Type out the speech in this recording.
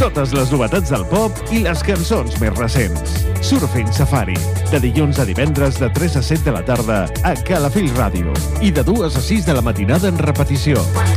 Totes les novetats del pop i les cançons més recents. Surfing Safari, de dilluns a divendres de 3 a 7 de la tarda a Calafell Ràdio i de 2 a 6 de la matinada en repetició.